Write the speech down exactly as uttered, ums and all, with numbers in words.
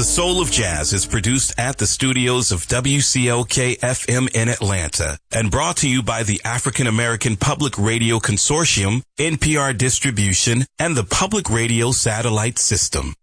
The Soul of Jazz is produced at the studios of W C L K F M in Atlanta and brought to you by the African American Public Radio Consortium, N P R Distribution, and the Public Radio Satellite System.